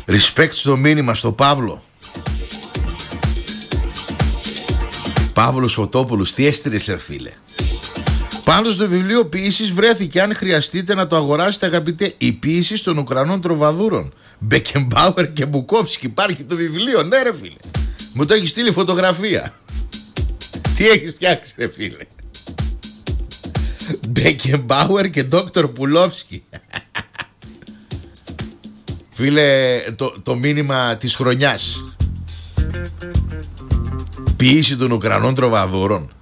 Respect στο μήνυμα στο Παύλο. Παύλος Φωτόπουλος, τι έστειλες ρε φίλε? Πάντως το βιβλίο ποίησης βρέθηκε, αν χρειαστείτε να το αγοράσετε αγαπητέ. Η ποίηση των Ουκρανών τροβαδούρων, Μπεκεμπάουερ και Μπουκόφσκι. Υπάρχει το βιβλίο, ναι ρε φίλε. Μου το έχει στείλει φωτογραφία. Τι έχεις φτιάξει ρε φίλε? Μπεκεμπάουερ και Δόκτωρ Πουλόφσκι. Φίλε, το μήνυμα της χρονιάς. Ποίηση των Ουκρανών τροβαδούρων.